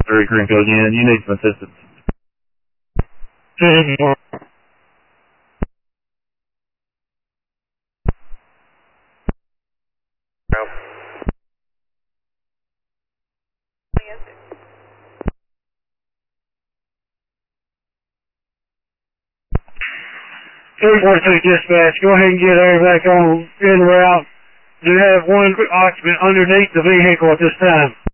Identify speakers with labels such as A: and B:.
A: Greenfield again. You need some assistance.
B: Three 42 dispatch, go ahead and get her back on in route. You have one occupant underneath the vehicle at this time.